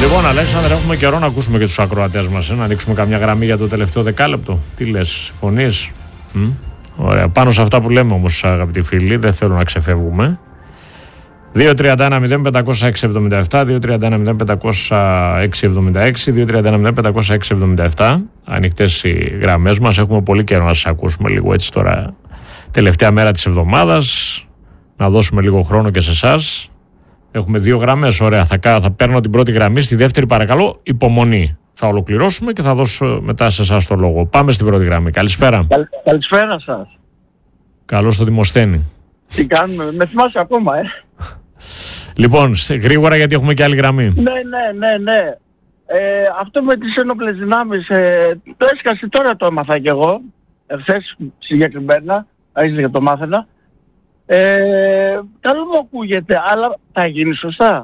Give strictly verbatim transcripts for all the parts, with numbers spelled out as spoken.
Λοιπόν, Αλέξανδρε, έχουμε καιρό να ακούσουμε και τους ακροατές μας. Ε? Να ανοίξουμε καμιά γραμμή για το τελευταίο δεκάλεπτο. Τι λες, φωνείς? Μ? Ωραία. Πάνω σε αυτά που λέμε όμως, αγαπητοί φίλοι, δεν θέλω να ξεφεύγουμε. δύο τρία ένα μηδέν πέντε μηδέν έξι εβδομήντα επτά, δύο τρία ένα μηδέν πέντε μηδέν έξι εβδομήντα έξι, δύο τρία ένα μηδέν πέντε μηδέν έξι εβδομήντα επτά. Ανοιχτές οι γραμμές μας. Έχουμε πολύ καιρό να σας ακούσουμε λίγο έτσι τώρα, τελευταία μέρα της εβδομάδας. Να δώσουμε λίγο χρόνο και σε εσάς. Έχουμε δύο γραμμές. Ωραία. Θα, θα παίρνω την πρώτη γραμμή. Στη δεύτερη, παρακαλώ, υπομονή. Θα ολοκληρώσουμε και θα δώσω μετά σε εσάς το λόγο. Πάμε στην πρώτη γραμμή. Καλησπέρα. Καλ, καλησπέρα σας. Καλώς το Δημοσθένη. Τι κάνουμε, με θυμάσαι ακόμα, ε. Λοιπόν, γρήγορα γιατί έχουμε και άλλη γραμμή. Ναι, ναι, ναι, ναι. Ε, αυτό με τις ένοπλες δυνάμεις, ε, το έσκασε τώρα, το έμαθα κι εγώ. Εχθές συγκεκριμένα, έτσι το μάθαινα. Ε, καλό μου ακούγεται, αλλά θα γίνει σωστά?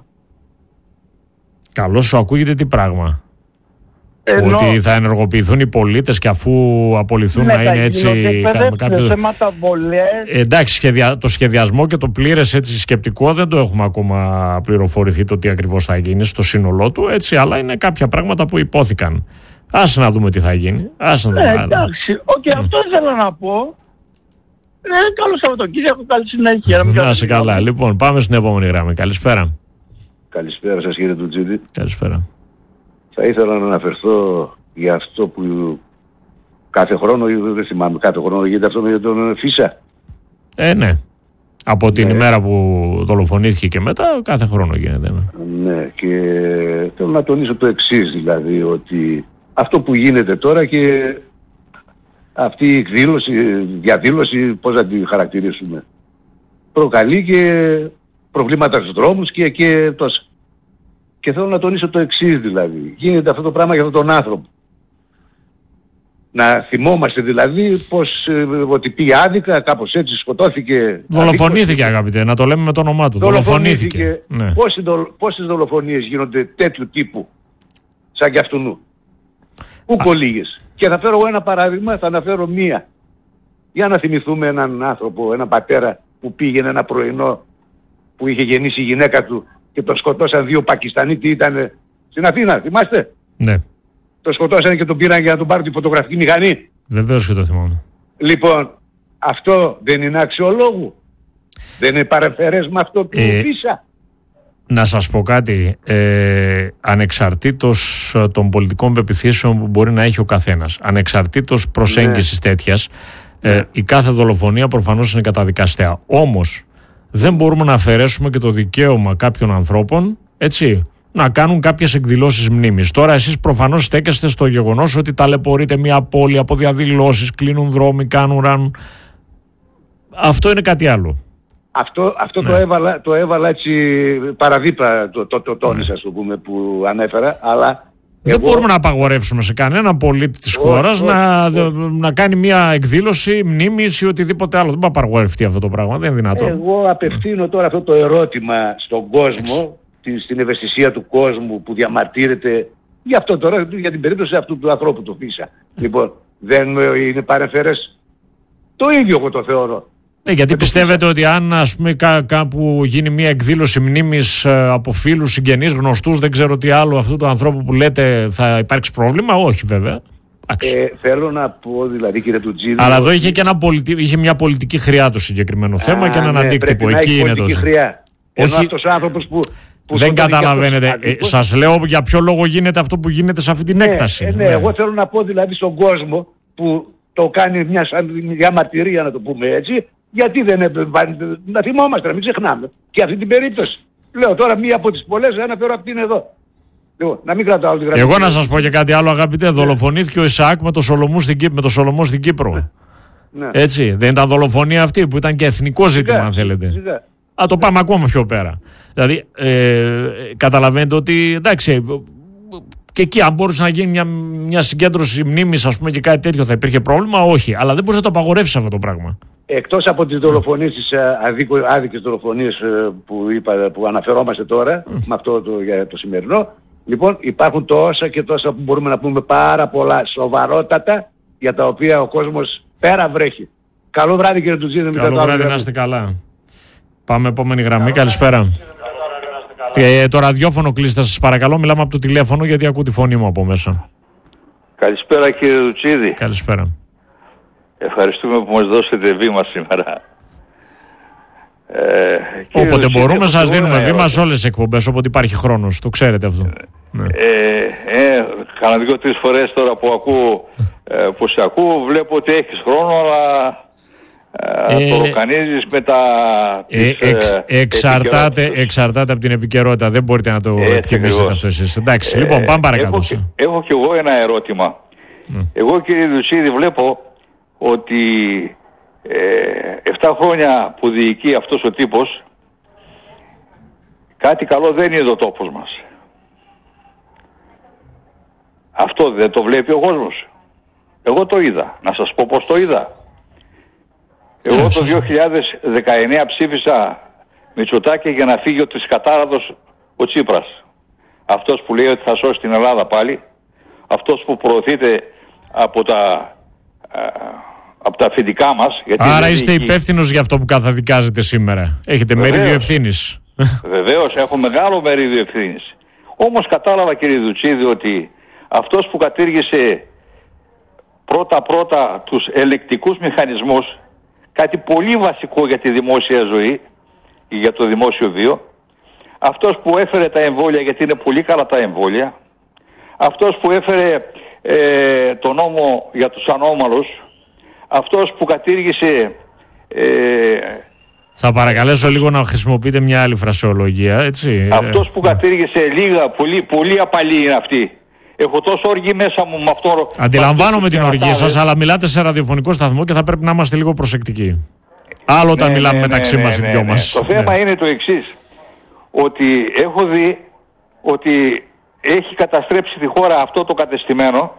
Καλό σου ακούγεται τι πράγμα? Ενώ, ότι θα ενεργοποιηθούν οι πολίτες και αφού απολυθούν ναι, να είναι έτσι κάποιο... θέματα βολές. Ε, εντάξει, σχεδια... το σχεδιασμό και το πλήρες έτσι σκεπτικό δεν το έχουμε ακόμα πληροφορηθεί το τι ακριβώς θα γίνει στο σύνολό του, έτσι, αλλά είναι κάποια πράγματα που υπόθηκαν. Άσε να δούμε τι θα γίνει. Άσε να ναι, δούμε. εντάξει, okay, mm. αυτό ήθελα να πω. Ε, καλό Σαββατοκύριακο, καλή συνέχεια. Να, να σε καλά. Λοιπόν, πάμε στην επόμενη γραμμή. Καλησπέρα. Καλησπέρα σας, κύριε Τουτζίδη. Καλησπέρα. Θα ήθελα να αναφερθώ για αυτό που κάθε χρόνο, δεν θυμάμαι, κάθε χρόνο γίνεται αυτό με τον Φίσα. Ε, ναι. Από την ναι. ημέρα που δολοφονήθηκε και μετά, κάθε χρόνο γίνεται. Ναι, ναι, και θέλω να τονίσω το εξής, δηλαδή, ότι αυτό που γίνεται τώρα και αυτή η εκδήλωση, διαδήλωση, πώς να τη χαρακτηρίσουμε, προκαλεί και προβλήματα στους δρόμους και, και τόσα. Και θέλω να τονίσω το εξής, δηλαδή. Γίνεται αυτό το πράγμα για αυτόν τον άνθρωπο. Να θυμόμαστε δηλαδή πως ε, ότι πήγε άδικα, κάπως έτσι σκοτώθηκε. Δολοφονήθηκε, αγαπητέ, να το λέμε με το όνομά του. Δολοφονήθηκε. Δολοφονήθηκε. Ναι. Πόσοι δολ, πόσες δολοφονίες γίνονται τέτοιου τύπου, σαν κι αυτού. Ούκο λίγες. Και θα φέρω ένα παράδειγμα, θα αναφέρω μία. Για να θυμηθούμε έναν άνθρωπο, έναν πατέρα που πήγαινε ένα πρωινό που είχε γεννήσει η γυναίκα του και τον σκοτώσαν δύο Πακιστανοί, τι ήτανε, στην Αθήνα, θυμάστε? Ναι. Τον σκοτώσαν και τον πήραν για να τον πάρουν τη φωτογραφική μηχανή. Βεβαίως και το θυμάμαι. Λοιπόν, αυτό δεν είναι αξιολόγου? Δεν είναι παρεμφερές με αυτό που ε, Φίσα? Να σας πω κάτι, ε, ανεξαρτήτως των πολιτικών πεποιθήσεων που μπορεί να έχει ο καθένας, ανεξαρτήτως προσέγγισης ναι. τέτοιας, ε, ναι. η κάθε δολοφονία προφανώς είναι καταδικαστέα. Όμως, δεν μπορούμε να αφαιρέσουμε και το δικαίωμα κάποιων ανθρώπων, έτσι, να κάνουν κάποιες εκδηλώσεις μνήμης. Τώρα εσείς προφανώς στέκεστε στο γεγονός ότι ταλαιπωρείται μια πόλη από διαδηλώσεις, κλείνουν δρόμοι, κάνουν ραν. Αυτό είναι κάτι άλλο. Αυτό, αυτό ναι. το, έβαλα, το έβαλα έτσι παραδίπλα, το, το, το τόνισα, ναι. πούμε, που ανέφερα, αλλά... Δεν εγώ... μπορούμε να απαγορεύσουμε σε κανέναν πολίτη της χώρας να, να κάνει μια εκδήλωση μνήμης ή οτιδήποτε άλλο. Δεν μπορεί να απαγορευτεί αυτό το πράγμα, δεν είναι δυνατόν. Εγώ απευθύνω τώρα αυτό το ερώτημα στον κόσμο, στην ευαισθησία του κόσμου που διαμαρτύρεται για αυτό τώρα, για την περίπτωση αυτού του ανθρώπου του Φίσα. Λοιπόν, δεν είναι παρεμφερές? Το ίδιο εγώ το θεωρώ. Ναι, γιατί πιστεύετε ότι αν ας πούμε κά, κάπου γίνει μια εκδήλωση μνήμης ε, από φίλους, συγγενείς, γνωστούς, δεν ξέρω τι άλλο, αυτού του ανθρώπου που λέτε, θα υπάρξει πρόβλημα? Όχι βέβαια. Ε, θέλω να πω δηλαδή, κύριε Τουτζίδη... Αλλά εδώ είχε, και ένα πολιτι... είχε μια πολιτική χρειά το συγκεκριμένο θέμα Α, και έναν ναι, αντίκτυπο. Εκεί είναι το χρειά. Ενώ Όχι... αυτός ο άνθρωπος που... που δεν καταλαβαίνετε. Ε, σας λέω για ποιο λόγο γίνεται αυτό που γίνεται σε αυτή την ναι, έκταση. Ε, ναι, ναι, εγώ θέλω να πω δηλαδή στον κόσμο που το κάνει μια, σαν, μια μαρτυρία, να το πούμε έτσι, γιατί δεν επεμβάνει, να θυμόμαστε, να μην ξεχνάμε. Και αυτή την περίπτωση. Λέω τώρα μία από τις πολλές, αναφέρω αυτήν εδώ. Λοιπόν, να μην κρατάω όλη τη γραμμή. Εγώ να σας πω και κάτι άλλο, αγαπητέ. Δολοφονήθηκε ο Ισαάκ με το Σολομό στην, με το Σολομό στην Κύπρο. Ναι. Ναι. Έτσι, δεν ήταν δολοφονία αυτή που ήταν και εθνικό ζήτημα, αν θέλετε. Φυσικά. Α, το πάμε ακόμα πιο πέρα. Δηλαδή, ε, καταλαβαίνετε ότι εντάξει, και εκεί αν μπορούσε να γίνει μια, μια συγκέντρωση μνήμης, ας πούμε, και κάτι τέτοιο, θα υπήρχε πρόβλημα? Όχι. Αλλά δεν μπορούσε να το απαγορεύσει αυτό το πράγμα. Εκτός από τις δολοφονίες, τις άδικες δολοφονίες που, είπα, που αναφερόμαστε τώρα, mm. με αυτό το, για το σημερινό, λοιπόν υπάρχουν τόσα και τόσα που μπορούμε να πούμε πάρα πολλά σοβαρότατα, για τα οποία ο κόσμος πέρα βρέχει. Καλό βράδυ, κύριε Τουτζίδη. Καλό βράδυ, να είστε καλά. Πάμε επόμενη γραμμή. Καλησπέρα. Ε, το ραδιόφωνο κλείστε σας παρακαλώ, μιλάμε από το τηλέφωνο γιατί ακούω τη φωνή μου από μέσα. Καλησπέρα κύριε Δουτσίδη. Καλησπέρα. Ευχαριστούμε που μας δώσετε βήμα σήμερα. Ε, όποτε Δουτσίδη, μπορούμε σας δίνουμε βήμα σε όλες τις εκπομπές, όποτε υπάρχει χρόνος, το ξέρετε αυτό. Ε, ναι. ε, ε, Κάνα δύο-τρεις φορές τώρα που ακούω, ε, που σε ακούω, βλέπω ότι έχεις χρόνο, αλλά ε, το ροκανίζεις με τα... Ε, τις, εξ, ε, εξαρτάται, εξαρτάται από την επικαιρότητα, δεν μπορείτε να το εκτιμήσετε αυτό εσείς. Εντάξει, ε, λοιπόν, πάμε παρακάτω. Έχω, και, έχω και εγώ ένα ερώτημα. Mm. Εγώ κύριε Δουτσίδη βλέπω ότι ε, εφτά χρόνια που διοικεί αυτός ο τύπος, κάτι καλό δεν είναι ο τόπος μας. Αυτό δεν το βλέπει ο κόσμος. Εγώ το είδα. Να σας πω πώς το είδα. Εγώ το δύο χιλιάδες δεκαεννιά ψήφισα Μητσοτάκη για να φύγει ο τρισκατάραδος ο Τσίπρας. Αυτός που λέει ότι θα σώσει την Ελλάδα πάλι. Αυτός που προωθείται από τα, α, από τα αφεντικά μας. Γιατί άρα είστε εκεί υπεύθυνος για αυτό που καταδικάζετε σήμερα. Έχετε μερίδιο ευθύνης. Βεβαίως, έχω μεγάλο μερίδιο ευθύνης. Όμως κατάλαβα κύριε Δουτσίδη ότι αυτός που κατήργησε πρώτα-πρώτα τους ελεκτικούς μηχανισμούς, κάτι πολύ βασικό για τη δημόσια ζωή ή για το δημόσιο βίο, αυτός που έφερε τα εμβόλια, γιατί είναι πολύ καλά τα εμβόλια, αυτός που έφερε ε, το νόμο για τους ανώμαλους, αυτός που κατήργησε... Ε, θα παρακαλέσω λίγο να χρησιμοποιείτε μια άλλη φρασεολογία, έτσι. Αυτός που κατήργησε λίγα, πολύ, πολύ απαλή είναι αυτή. Έχω τόσο οργή μέσα μου με αυτό. Αντιλαμβάνομαι την οργή σας, αλλά μιλάτε σε ραδιοφωνικό σταθμό και θα πρέπει να είμαστε λίγο προσεκτικοί. Άλλο όταν ναι, μιλάμε ναι, μεταξύ ναι, μας ναι, οι δυο ναι, μας. Το θέμα ναι. είναι το εξής. Ότι έχω δει ότι έχει καταστρέψει τη χώρα αυτό το κατεστημένο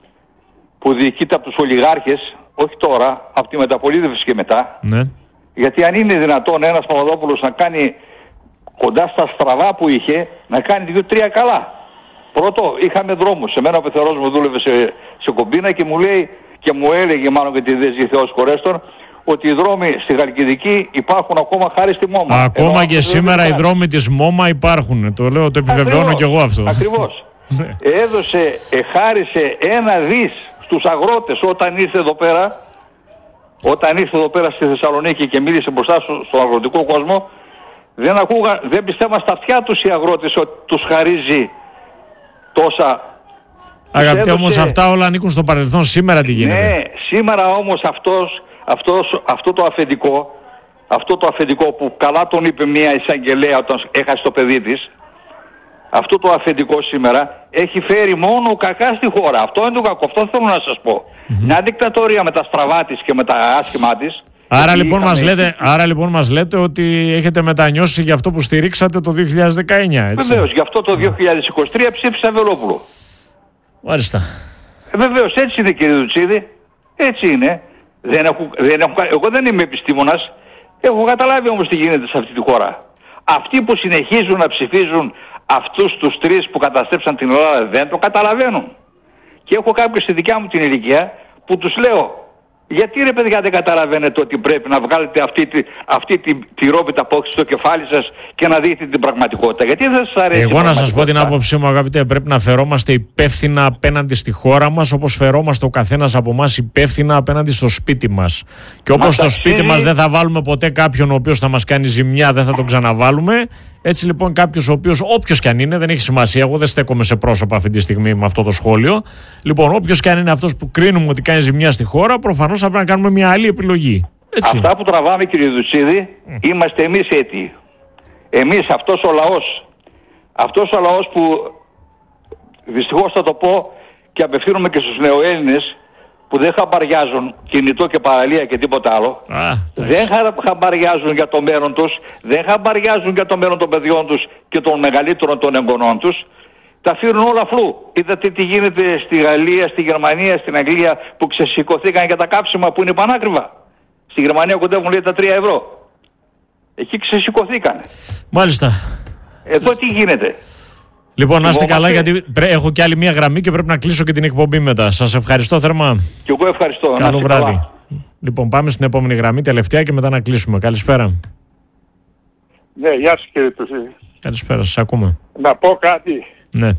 που διοικείται από τους ολιγάρχες, όχι τώρα, από τη μεταπολίτευση και μετά. Ναι. Γιατί αν είναι δυνατόν ένας Παπαδόπουλος να κάνει κοντά στα στραβά που είχε, να κάνει δύο-τρία καλά. Πρώτο, είχαμε δρόμους. Σε μένα ο πεθερός μου δούλευε σε, σε κομπίνα και μου λέει, και μου έλεγε μάλλον γιατί δεν ζει Θεός χωρέστον, ότι οι δρόμοι στη Χαλκιδική υπάρχουν ακόμα χάρη στη ΜΟΜΑ. Ακόμα και σήμερα οι δρόμοι της ΜΟΜΑ υπάρχουν. Το λέω, το επιβεβαιώνω κι εγώ αυτό. Ακριβώς. Έδωσε, εχάρισε ένα δις στους αγρότες όταν ήρθε εδώ πέρα, όταν ήρθε εδώ πέρα στη Θεσσαλονίκη και μίλησε μπροστά στον αγροτικό κόσμο, δεν, ακούγα, δεν πιστεύαν στα αυτιά τους οι αγρότες ότι τους χαρίζει τόσα. Αγαπητέ, έδωσε... όμως αυτά όλα ανήκουν στο παρελθόν. Σήμερα τι γίνεται? Ναι, σήμερα όμως αυτός, αυτός, αυτό το αφεντικό, αυτό το αφεντικό που καλά τον είπε μια εισαγγελέα όταν έχασε το παιδί της, αυτό το αφεντικό σήμερα έχει φέρει μόνο κακά στη χώρα. Αυτό είναι το κακό, αυτό θέλω να σας πω. Mm-hmm. Μια δικτατορία με τα στραβά της και με τα άσχημά της. Άρα λοιπόν, μας λέτε, άρα λοιπόν μας λέτε ότι έχετε μετανιώσει για αυτό που στηρίξατε το δύο χιλιάδες δεκαεννιά, έτσι? Βεβαίως, γι' αυτό το δύο χιλιάδες είκοσι τρία ψήφισα Βελόπουλο. Μάλιστα. Ε, βεβαίως, έτσι είναι κύριε Δουτσίδη. Έτσι είναι. Δεν έχω, δεν έχω, εγώ δεν είμαι επιστήμονας. Έχω καταλάβει όμως τι γίνεται σε αυτή τη χώρα. Αυτοί που συνεχίζουν να ψηφίζουν αυτούς τους τρεις που καταστρέψαν την Ελλάδα δεν το καταλαβαίνουν. Και έχω κάποιους στη δικιά μου την ηλικία που τους λέω, γιατί ρε παιδιά δεν καταλαβαίνετε ότι πρέπει να βγάλετε αυτή τη, αυτή τη, τη ρόπιτα απόξη στο κεφάλι σας και να δείτε την πραγματικότητα? Γιατί δεν σας αρέσει? Εγώ να σας πω την άποψή μου, αγαπητέ, πρέπει να φερόμαστε υπεύθυνα απέναντι στη χώρα μας, όπως φερόμαστε ο καθένας από εμάς υπεύθυνα απέναντι στο σπίτι μας. Και όπως στο σπίτι μας δεν θα βάλουμε ποτέ κάποιον ο οποίος θα μας κάνει ζημιά, δεν θα τον ξαναβάλουμε. Έτσι λοιπόν κάποιος ο οποίος, όποιος και αν είναι, δεν έχει σημασία, εγώ δεν στέκομαι σε πρόσωπα αυτή τη στιγμή με αυτό το σχόλιο. Λοιπόν, όποιος και αν είναι αυτός που κρίνουμε ότι κάνει ζημιά στη χώρα, προφανώς θα πρέπει να κάνουμε μια άλλη επιλογή. Έτσι. Αυτά που τραβάμε κύριε Δουτσίδη, mm. είμαστε εμείς έτοιοι. Εμείς, αυτός ο λαός, αυτός ο λαός που δυστυχώς θα το πω και απευθύνομαι και στους νεοέλληνες, που δεν χαμπαριάζουν κινητό και παραλία και τίποτα άλλο, ah, δεν χαμπαριάζουν για το μέλλον τους, δεν χαμπαριάζουν για το μέλλον των παιδιών τους και των μεγαλύτερων των εγγονών τους, τα αφήνουν όλα φλού. Είδατε τι γίνεται στη Γαλλία, στη Γερμανία, στην Αγγλία που ξεσηκωθήκαν για τα κάψιμα που είναι πανάκριβα. Στη Γερμανία κοντεύουν λέει τα τρία ευρώ. Εκεί ξεσηκωθήκαν. Μάλιστα. Εδώ τι γίνεται? Λοιπόν, να είστε καλά, γιατί έχω και άλλη μία γραμμή και πρέπει να κλείσω και την εκπομπή μετά. Σας ευχαριστώ θερμά. Και εγώ ευχαριστώ. Καλό βράδυ. Καλά. Λοιπόν, πάμε στην επόμενη γραμμή, τελευταία, και μετά να κλείσουμε. Καλησπέρα. Ναι, γεια σας κύριε Τουσί. Καλησπέρα, σας ακούμε. Να πω κάτι. Ναι.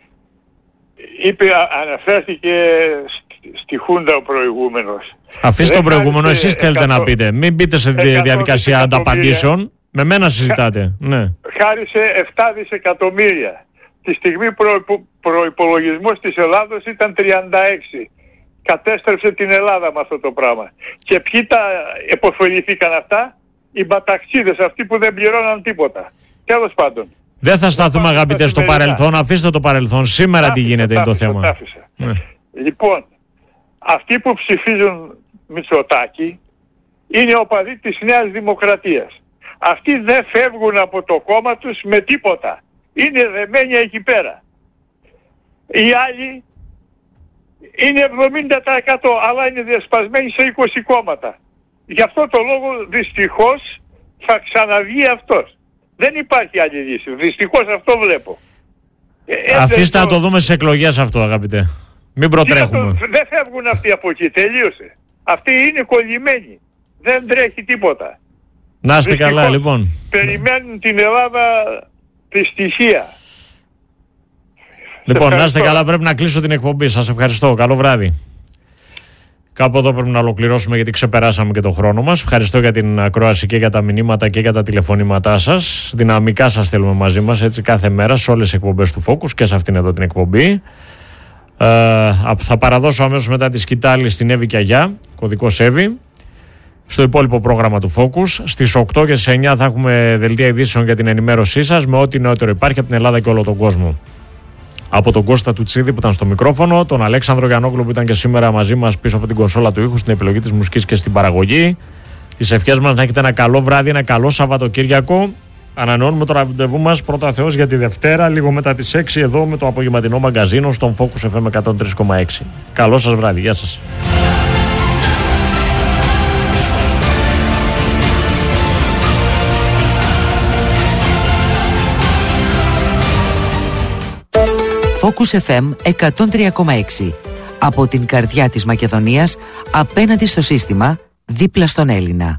Είπε, αναφέρθηκε στη Χούντα ο προηγούμενος. Αφήστε τον προηγούμενο, εσείς θέλετε να πείτε. Μην μπείτε σε διαδικασία ανταπαντήσεων. Με μένα συζητάτε. Ναι. Χάρισε επτά δισεκατομμύρια. Τη στιγμή προϋπο, προϋπολογισμός της Ελλάδος ήταν τριάντα έξι. Κατέστρεψε την Ελλάδα με αυτό το πράγμα. Και ποιοι τα επωφεληθήκαν αυτά? Οι μπαταξίδες, αυτοί που δεν πληρώναν τίποτα. Τέλος πάντων. Δεν θα σταθούμε, αγαπητέ, στο παρελθόν. Αφήστε το παρελθόν. Σήμερα τι γίνεται είναι το θέμα. Το ναι. Λοιπόν, αυτοί που ψηφίζουν Μητσοτάκη είναι οπαδοί της Νέας Δημοκρατίας. Αυτοί δεν φεύγουν από το κόμμα τους με τίποτα. Είναι δεμένοι εκεί πέρα. Οι άλλοι είναι εβδομήντα τοις εκατό, αλλά είναι διασπασμένοι σε είκοσι κόμματα. Γι' αυτό το λόγο δυστυχώς θα ξαναβγεί αυτός. Δεν υπάρχει άλλη λύση. Δυστυχώς αυτό βλέπω. Ε, Αφήστε να το δούμε στις εκλογές αυτό, αγαπητέ. Μην προτρέχουμε. Το, δεν φεύγουν αυτοί από εκεί. Τελείωσε. Αυτοί είναι κολλημένοι. Δεν τρέχει τίποτα. Να είστε καλά, λοιπόν. Περιμένουν την Ελλάδα τη στοιχεία. Λοιπόν, να είστε καλά. Πρέπει να κλείσω την εκπομπή. Σας ευχαριστώ. Καλό βράδυ. Κάπου εδώ πρέπει να ολοκληρώσουμε, γιατί ξεπεράσαμε και το χρόνο μας. Ευχαριστώ για την ακρόαση και για τα μηνύματα και για τα τηλεφωνήματά σας. Δυναμικά σας θέλουμε μαζί μας, έτσι, κάθε μέρα σε όλες τις εκπομπές του Focus και σε αυτήν εδώ την εκπομπή. Ε, θα παραδώσω αμέσως μετά τη σκητάλη στην Εύη Κιαγιά, κωδικός Εύη, στο υπόλοιπο πρόγραμμα του Focus. Στις οκτώ και στις εννιά θα έχουμε δελτία ειδήσεων για την ενημέρωσή σας με ό,τι νεότερο υπάρχει από την Ελλάδα και όλο τον κόσμο. Από τον Κώστα Τουτσίδη που ήταν στο μικρόφωνο, τον Αλέξανδρο Γιαννόγλου που ήταν και σήμερα μαζί μας πίσω από την κονσόλα του ήχου, στην επιλογή της μουσικής και στην παραγωγή. Τις ευχές μας να έχετε ένα καλό βράδυ, ένα καλό Σαββατοκύριακο. Ανανεώνουμε το ραντεβού μας πρώτα Θεός για τη Δευτέρα, λίγο μετά τις έξι, εδώ με το απογευματινό μαγκαζίνο στον Focus εφ εμ εκατόν τρία κόμμα έξι. Καλό σας βράδυ, γεια σας. Focus εφ εμ εκατόν τρία κόμμα έξι. Από την καρδιά της Μακεδονίας, απέναντι στο σύστημα, δίπλα στον Έλληνα.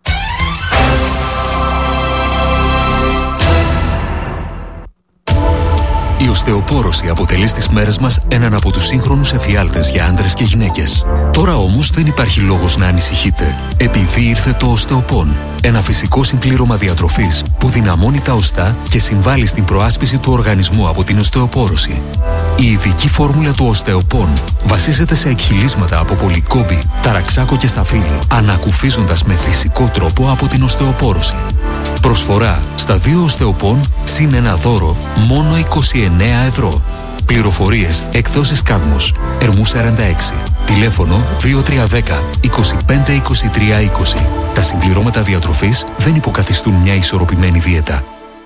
Η οστεοπόρωση αποτελεί στις μέρες μας έναν από τους σύγχρονους εφιάλτες για άντρες και γυναίκες. Τώρα όμως δεν υπάρχει λόγος να ανησυχείτε, επειδή ήρθε το οστεοπόν. Ένα φυσικό συμπλήρωμα διατροφής που δυναμώνει τα οστά και συμβάλλει στην προάσπιση του οργανισμού από την οστεοπόρωση. Η ειδική φόρμουλα του οστεοπόν βασίζεται σε εκχυλίσματα από πολυκόμπη, ταραξάκο και σταφύλι, ανακουφίζοντας με φυσικό τρόπο από την οστεοπόρωση. Προσφορά στα δύο οστεοπόν συν ένα δώρο μόνο είκοσι εννέα ευρώ. Πληροφορίες εκδόσεις Κάδμος, Ερμού σαράντα έξι. Τηλέφωνο δύο τρία ένα μηδέν είκοσι πέντε είκοσι τρία είκοσι. Τα συμπληρώματα διατροφής δεν υποκαθιστούν μια ισορροπημένη δίαιτα.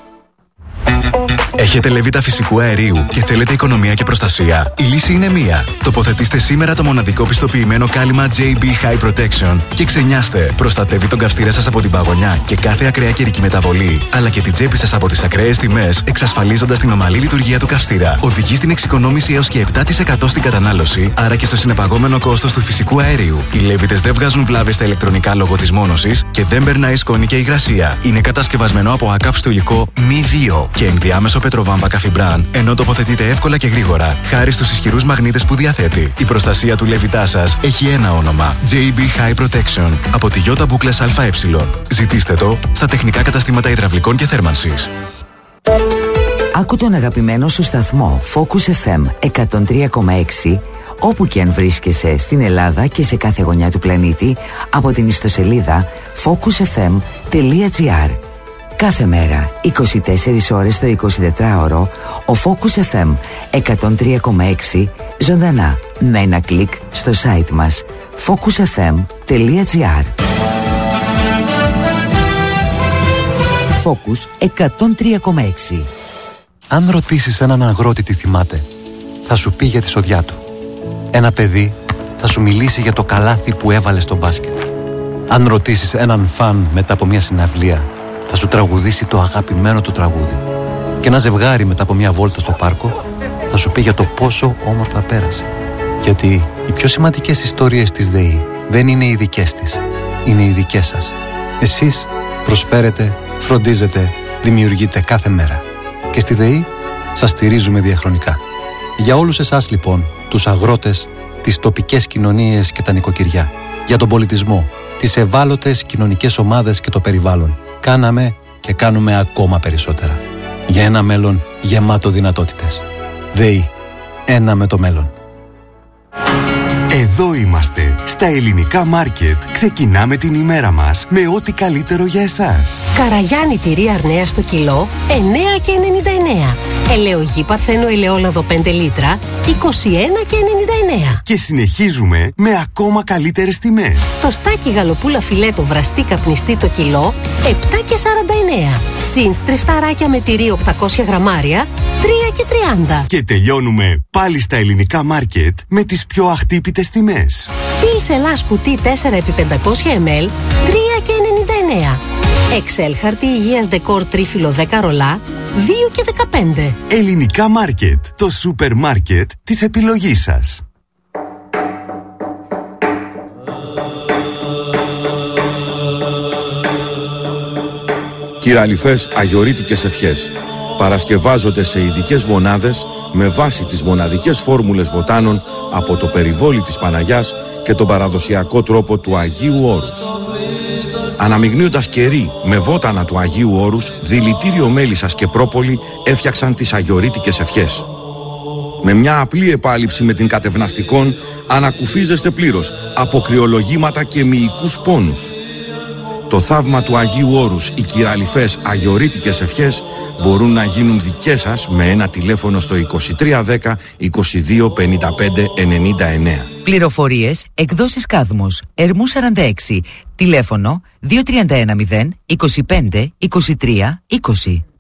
Έχετε λεβίτα φυσικού αερίου και θέλετε οικονομία και προστασία? Η λύση είναι μία. Τοποθετήστε σήμερα το μοναδικό πιστοποιημένο κάλυμα τζέι μπι High Protection και ξενιάστε. Προστατεύει τον καυστήρα σας από την παγωνιά και κάθε ακραία καιρική μεταβολή, αλλά και την τσέπη σας από τις ακραίες τιμές, εξασφαλίζοντας την ομαλή λειτουργία του καυστήρα. Οδηγεί στην εξοικονόμηση έως και επτά τοις εκατό στην κατανάλωση, άρα και στο συνεπαγόμενο κόστος του φυσικού αερίου. Οι λέβητες δεν βγάζουν βλάβες στα ηλεκτρονικά λόγω της μόνωσης και δεν περνάει σκόνη και υγρασία. Είναι κατασκευασμένο από ακάψτο υλικό μη δύο και ενδιάμεσο πετροβάμβα καφιμπράν, ενώ τοποθετείται εύκολα και γρήγορα, χάρη στους ισχυρούς μαγνήτες που διαθέτει. Η προστασία του λεβιτά σας έχει ένα όνομα: τζέι μπι High Protection από τη Ιώτα Μπούκλες ΑΕ. Ζητήστε το στα τεχνικά καταστήματα υδραυλικών και θέρμανσης. Άκου τον αγαπημένο σου σταθμό Focus εφ εμ εκατόν τρία κόμμα έξι όπου και αν βρίσκεσαι στην Ελλάδα και σε κάθε γωνιά του πλανήτη από την ιστοσελίδα focus εφ εμ τελεία τζι άρ. Κάθε μέρα, είκοσι τέσσερις ώρες το εικοσιτετράωρο, ο Focus εφ εμ εκατόν τρία κόμμα έξι ζωντανά με ένα κλικ στο site μας focus εφ εμ τελεία τζι άρ. Focus εκατόν τρία κόμμα έξι. Αν ρωτήσεις έναν αγρότη τι θυμάται, θα σου πει για τη σοδιά του. Ένα παιδί θα σου μιλήσει για το καλάθι που έβαλε στο μπάσκετ. Αν ρωτήσεις έναν φαν μετά από μια συναυλία, θα σου τραγουδήσει το αγαπημένο του τραγούδι. Και ένα ζευγάρι μετά από μια βόλτα στο πάρκο θα σου πει για το πόσο όμορφα πέρασε. Γιατί οι πιο σημαντικές ιστορίες της ΔΕΗ δεν είναι οι δικές της, είναι οι δικές σας. Εσείς προσφέρετε, φροντίζετε, δημιουργείται κάθε μέρα. Και στη ΔΕΗ σας στηρίζουμε διαχρονικά. Για όλους εσάς λοιπόν, τους αγρότες, τις τοπικές κοινωνίες και τα νοικοκυριά, για τον πολιτισμό, τις ευάλωτες κοινωνικές ομάδες και το περιβάλλον, κάναμε και κάνουμε ακόμα περισσότερα. Για ένα μέλλον γεμάτο δυνατότητες. ΔΕΗ. Ένα με το μέλλον. Εδώ είμαστε, στα Ελληνικά Μάρκετ. Ξεκινάμε την ημέρα μας με ό,τι καλύτερο για εσάς. Καραγιάννη τυρί Αρνέα στο κιλό, εννέα και ενενήντα εννέα. Ελαιογή Παρθένο ελαιόλαδο πέντε λίτρα, είκοσι ένα και ενενήντα εννέα. Και συνεχίζουμε με ακόμα καλύτερες τιμές. Το στάκι γαλοπούλα φιλέτο βραστή καπνιστή το κιλό, επτά και σαράντα εννέα. Συν στριφταράκια με τυρί οκτακόσια γραμμάρια, τρία και τριάντα. Και τελειώνουμε πάλι στα Ελληνικά Μάρκετ με τις πιο αχτύπητες τιμές. Πils Ελλάς κουτί τέσσερα επί πεντακόσια μιλιλίτρα, τρία και ενενήντα εννέα. Excel χαρτί υγείας δεκόρ τρίφυλλο δέκα ρολά, δύο και δεκαπέντε. Ελληνικά Μάρκετ, το σούπερ μάρκετ της επιλογής σας. Κυραλιφές αγιορείτικες ευχές παρασκευάζονται σε ειδικές μονάδες με βάση τις μοναδικές φόρμουλες βοτάνων από το περιβόλι της Παναγιάς και τον παραδοσιακό τρόπο του Αγίου Όρους. Αναμειγνύοντας κερί με βότανα του Αγίου Όρους, δηλητήριο μέλισσας και πρόπολη έφτιαξαν τις αγιορείτικες ευχές. Με μια απλή επάλυψη με την κατευναστικών ανακουφίζεστε πλήρως από κρυολογήματα και μυϊκούς πόνους. Το θαύμα του Αγίου Όρους, οι κυραλιφές αγιορείτικες ευχές μπορούν να γίνουν δικές σας με ένα τηλέφωνο στο είκοσι τρία δέκα είκοσι δύο πενήντα πέντε ενενήντα εννέα. Πληροφορίες, εκδόσεις Κάδμος, Ερμού σαράντα έξι, τηλέφωνο δύο τρία ένα μηδέν είκοσι πέντε είκοσι τρία είκοσι.